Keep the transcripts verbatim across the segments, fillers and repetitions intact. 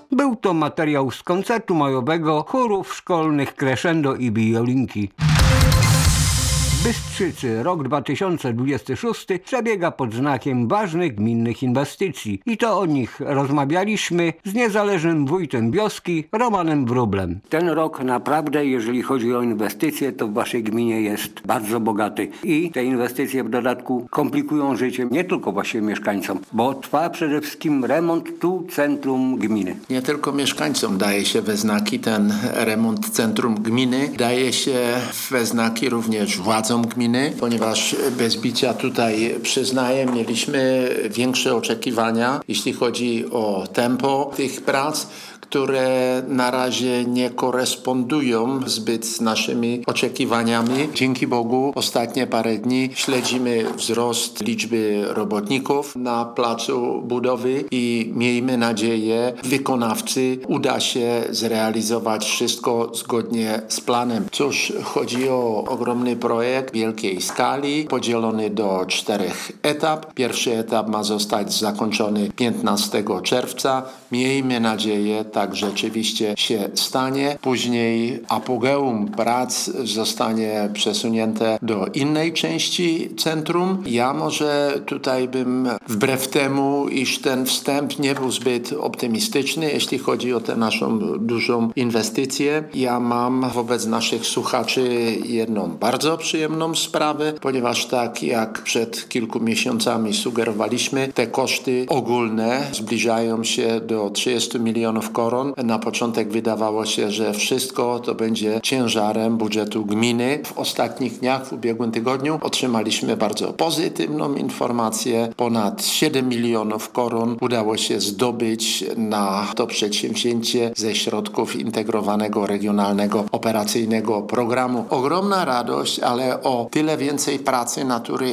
Był to materiał z koncertu majowego chórów szkolnych Crescendo i Biolinki. W Bystrzycy rok dwa tysiące dwudziesty szósty przebiega pod znakiem ważnych gminnych inwestycji i to o nich rozmawialiśmy z niezależnym wójtem wioski Romanem Wróblem. Ten rok naprawdę, jeżeli chodzi o inwestycje, to w waszej gminie jest bardzo bogaty i te inwestycje w dodatku komplikują życie nie tylko właśnie mieszkańcom, bo trwa przede wszystkim remont tu centrum gminy. Nie tylko mieszkańcom daje się we znaki ten remont centrum gminy, daje się we znaki również władzom gminy, ponieważ bez bicia tutaj przyznaję, mieliśmy większe oczekiwania, jeśli chodzi o tempo tych prac, które na razie nie korespondują zbyt z naszymi oczekiwaniami. Dzięki Bogu ostatnie parę dni śledzimy wzrost liczby robotników na placu budowy i miejmy nadzieję, wykonawcy uda się zrealizować wszystko zgodnie z planem. Cóż, chodzi o ogromny projekt wielkiej skali, podzielony do czterech etap. Pierwszy etap ma zostać zakończony piętnastego czerwca. Miejmy nadzieję, tak rzeczywiście się stanie. Później apogeum prac zostanie przesunięte do innej części centrum. Ja może tutaj bym wbrew temu, iż ten wstęp nie był zbyt optymistyczny, jeśli chodzi o tę naszą dużą inwestycję. Ja mam wobec naszych słuchaczy jedną bardzo przyjemną sprawę, ponieważ tak jak przed kilku miesiącami sugerowaliśmy, te koszty ogólne zbliżają się do trzydziestu milionów koron. Na początek wydawało się, że wszystko to będzie ciężarem budżetu gminy. W ostatnich dniach, w ubiegłym tygodniu otrzymaliśmy bardzo pozytywną informację. Ponad siedem milionów koron udało się zdobyć na to przedsięwzięcie ze środków integrowanego regionalnego operacyjnego programu. Ogromna radość, ale o tyle więcej pracy natury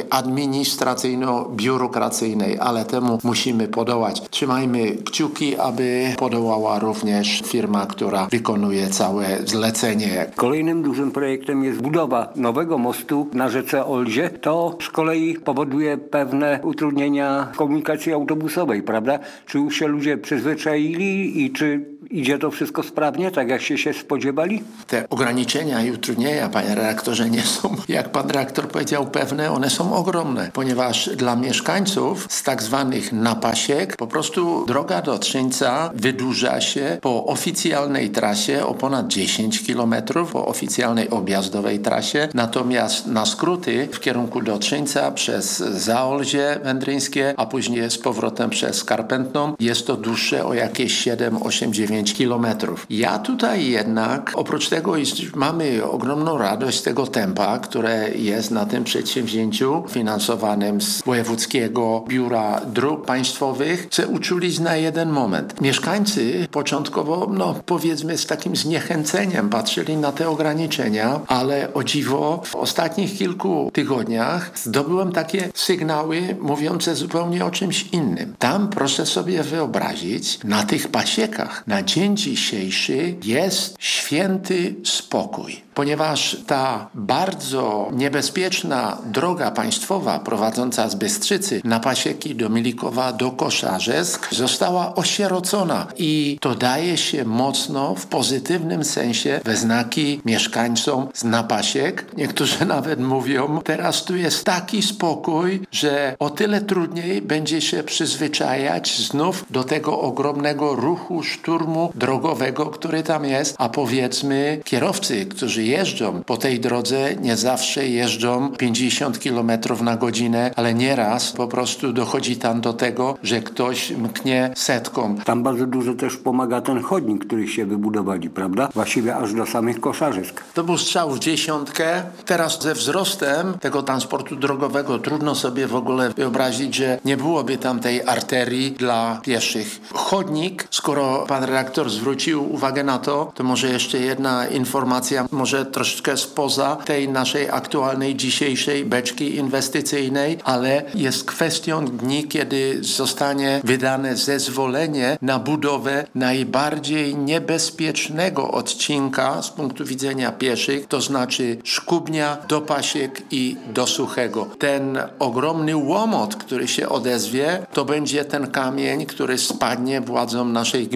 administracyjno-biurokracyjnej, ale temu musimy podołać. Trzymajmy kciuki, aby podołała również firma, która wykonuje całe zlecenie. Kolejnym dużym projektem jest budowa nowego mostu na rzece Olzie. To z kolei powoduje pewne utrudnienia w komunikacji autobusowej, prawda? Czy już się ludzie przyzwyczaili i czy idzie to wszystko sprawnie, tak jak się, się spodziewali? Te ograniczenia i utrudnienia, panie redaktorze, nie są, jak pan redaktor powiedział, pewne, one są ogromne, ponieważ dla mieszkańców z tak zwanych napasiek po prostu droga do Trzyńca wydłuża się po oficjalnej trasie o ponad dziesięć kilometrów, po oficjalnej objazdowej trasie, natomiast na skróty w kierunku do Trzyńca przez Zaolzie Wędryńskie, a później z powrotem przez Skarpętną jest to dłuższe o jakieś siedem, osiem, dziewięć kilometrów. Ja tutaj jednak, oprócz tego, iż mamy ogromną radość z tego tempa, które jest na tym przedsięwzięciu finansowanym z Wojewódzkiego Biura Dróg Państwowych, chcę uczulić na jeden moment. Mieszkańcy początkowo, no powiedzmy z takim zniechęceniem patrzyli na te ograniczenia, ale o dziwo w ostatnich kilku tygodniach zdobyłem takie sygnały mówiące zupełnie o czymś innym. Tam proszę sobie wyobrazić, na tych pasiekach na dzień dzisiejszy jest święty spokój, ponieważ ta bardzo niebezpieczna droga państwowa prowadząca z Bystrzycy na pasieki do Milikowa, do Koszarzesk została osierocona i to daje się mocno w pozytywnym sensie we znaki mieszkańcom z napasiek. Niektórzy nawet mówią, teraz tu jest taki spokój, że o tyle trudniej będzie się przyzwyczajać znów do tego ogromnego ruchu, szturmu drogowego, który tam jest, a powiedzmy kierowcy, którzy jeżdżą po tej drodze, nie zawsze jeżdżą pięćdziesiąt kilometrów na godzinę, ale nieraz po prostu dochodzi tam do tego, że ktoś mknie setką. Tam bardzo dużo też pomaga ten chodnik, który się wybudowali, prawda? Właściwie aż do samych Koszarzysk. To był strzał w dziesiątkę. Teraz ze wzrostem tego transportu drogowego trudno sobie w ogóle wyobrazić, że nie byłoby tam tej arterii dla pieszych. Chodnik, skoro pan redaktor zwrócił uwagę na to, to może jeszcze jedna informacja, może troszeczkę spoza tej naszej aktualnej, dzisiejszej beczki inwestycyjnej, ale jest kwestią dni, kiedy zostanie wydane zezwolenie na budowę najbardziej niebezpiecznego odcinka z punktu widzenia pieszych, to znaczy Szkubnia do Pasiek i do Suchego. Ten ogromny łomot, który się odezwie, to będzie ten kamień, który spadnie władzom naszej gminy z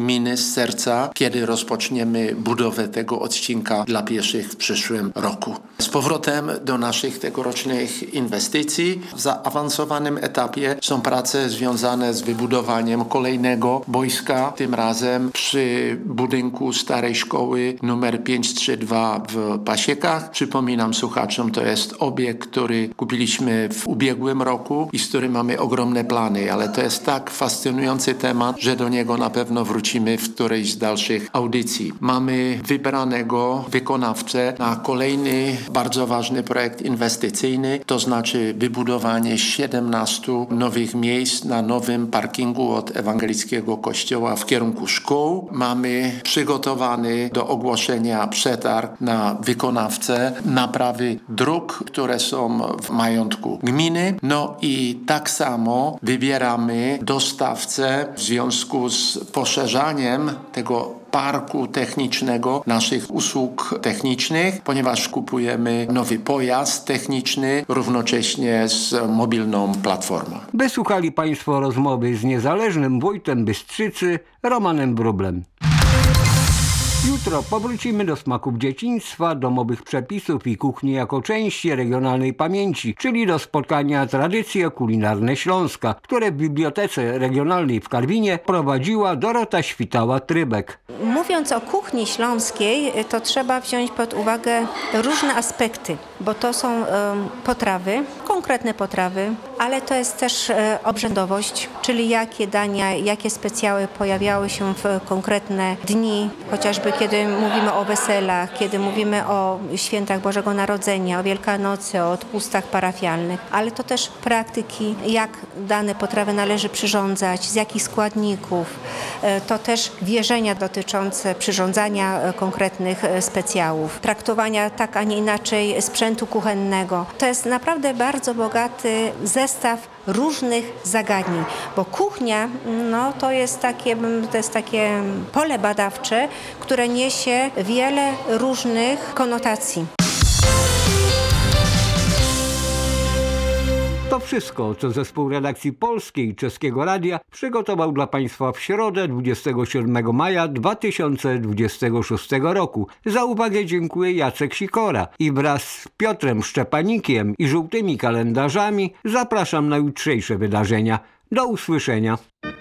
z serca, kiedy rozpoczniemy budowę tego odcinka dla pieszych w przyszłym roku. Z powrotem do naszych tegorocznych inwestycji. W zaawansowanym etapie są prace związane z wybudowaniem kolejnego boiska, tym razem przy budynku starej szkoły numer pięćset trzydzieści dwa w Pasiekach. Przypominam słuchaczom, to jest obiekt, który kupiliśmy w ubiegłym roku i z którym mamy ogromne plany, ale to jest tak fascynujący temat, że do niego na pewno wrócimy w którejś z dalszych audycji. Mamy wybranego wykonawcę na kolejny bardzo ważny projekt inwestycyjny, to znaczy wybudowanie siedemnastu nowych miejsc na nowym parkingu od Ewangelickiego Kościoła w kierunku szkół. Mamy przygotowany do ogłoszenia przetarg na wykonawcę naprawy dróg, które są w majątku gminy. No i tak samo wybieramy dostawcę w związku z poszerzaniem tego parku technicznego, naszych usług technicznych, ponieważ kupujemy nowy pojazd techniczny równocześnie z mobilną platformą. Wysłuchali Państwo rozmowy z niezależnym wójtem Bystrzycy, Romanem Wróblem. Jutro powrócimy do smaków dzieciństwa, domowych przepisów i kuchni jako części regionalnej pamięci, czyli do spotkania Tradycje kulinarne Śląska, które w Bibliotece Regionalnej w Karwinie prowadziła Dorota Świtała-Trybek. Mówiąc o kuchni śląskiej, to trzeba wziąć pod uwagę różne aspekty, bo to są um, potrawy, konkretne potrawy, ale to jest też e, obrzędowość, czyli jakie dania, jakie specjały pojawiały się w konkretne dni, chociażby kiedy mówimy o weselach, kiedy mówimy o świętach Bożego Narodzenia, o Wielkanocy, o odpustach parafialnych, ale to też praktyki, jak dane potrawy należy przyrządzać, z jakich składników, e, to też wierzenia dotyczące przyrządzania e, konkretnych e, specjałów, traktowania tak, a nie inaczej sprzętu kuchennego. To jest naprawdę bardzo bogaty zestaw różnych zagadnień, bo kuchnia no, to jest takie, to jest takie pole badawcze, które niesie wiele różnych konotacji. To wszystko, co zespół redakcji polskiej i czeskiego radia przygotował dla Państwa w środę dwudziestego siódmego maja dwa tysiące dwudziestego szóstego roku. Za uwagę dziękuję Jacek Sikora i wraz z Piotrem Szczepanikiem i żółtymi kalendarzami zapraszam na jutrzejsze wydarzenia. Do usłyszenia.